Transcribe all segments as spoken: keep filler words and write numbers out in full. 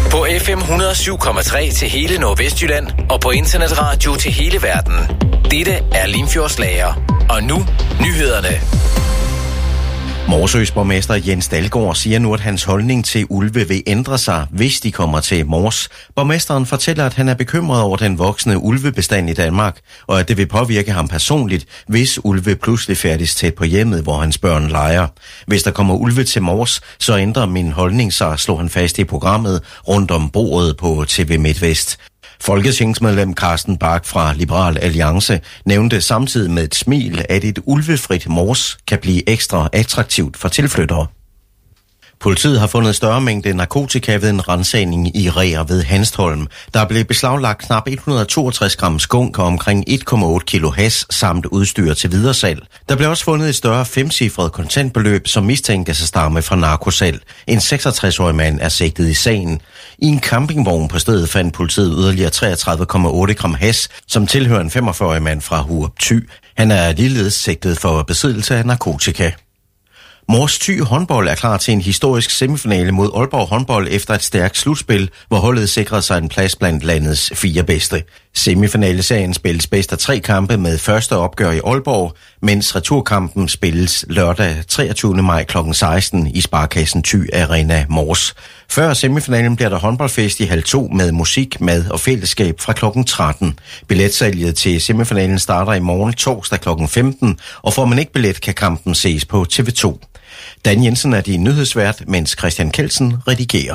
På F M et hundrede og syv komma tre til hele Nordvestjylland og på internetradio til hele verden. Dette er Limfjordsslager. Og nu nyhederne. Morsøs borgmester Jens Dalgaard siger nu, at hans holdning til ulve vil ændre sig, hvis de kommer til Mors. Borgmesteren fortæller, at han er bekymret over den voksende ulvebestand i Danmark, og at det vil påvirke ham personligt, hvis ulve pludselig færdes tæt på hjemmet, hvor hans børn leger. Hvis der kommer ulve til Mors, så ændrer min holdning sig, slår han fast i programmet rundt om bordet på T V MidtVest. Folketingsmedlem Carsten Bach fra Liberal Alliance nævnte samtidig med et smil, at et ulvefrit Mors kan blive ekstra attraktivt for tilflyttere. Politiet har fundet større mængde narkotika ved en ransagning i Reer ved Hanstholm. Der blev beslaglagt knap et hundrede og toogtres gram skunk og omkring en komma otte kilo hash samt udstyr til videresalg. Der blev også fundet et større femcifret kontantbeløb, som mistænkes at stamme fra narkosalg. En seksogtres-årig mand er sigtet i sagen. I en campingvogn på stedet fandt politiet yderligere treogtredive komma otte gram hash, som tilhører en femogfyrre-årig mand fra Hurup Thy. Han er ligeledes sigtet for besiddelse af narkotika. Mors Thy håndbold er klar til en historisk semifinale mod Aalborg håndbold efter et stærkt slutspil, hvor holdet sikrede sig en plads blandt landets fire bedste. Semifinaleserien spilles bedst af tre kampe med første opgør i Aalborg, mens returkampen spilles lørdag treogtyvende maj klokken seksten i Sparkassen Thy Arena Mors. Før semifinalen bliver der håndboldfest i halv to med musik, mad og fællesskab fra klokken tretten. Billetsalget til semifinalen starter i morgen torsdag klokken femten, og får man ikke billet, kan kampen ses på T V to. Dan Jensen er din nyhedsvært, mens Christian Kelsen redigerer.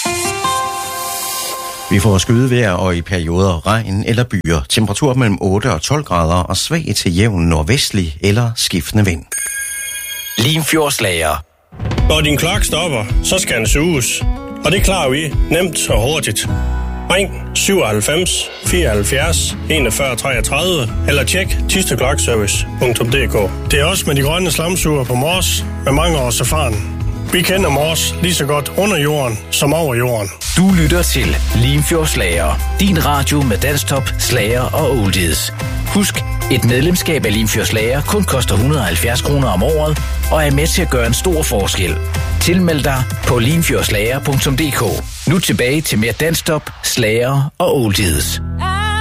Vi får skydevejr og i perioder regn eller byer. Temperatur mellem otte og tolv grader og svag til jævn nordvestlig eller skiftende vind. Limfjordsslager. Når din klokke stopper, så skal den suges. Og det klarer vi nemt og hurtigt. Ring syvoghalvfems fireoghalvfjerds enogfyrre treogtredive eller tjek thisteklokkservice punktum d k. Det er også med de grønne slamsuger på Mors med mange års erfaring. Vi kender Mors lige så godt under jorden som over jorden. Du lytter til Limfjordsslager. Din radio med danstop, slager og oldies. Husk, et medlemskab af Limfjordsslager kun koster et hundrede og halvfjerds kroner om året og er med til at gøre en stor forskel. Tilmeld dig på limfjordslager punktum d k. Nu tilbage til mere danstop, slager og oldies.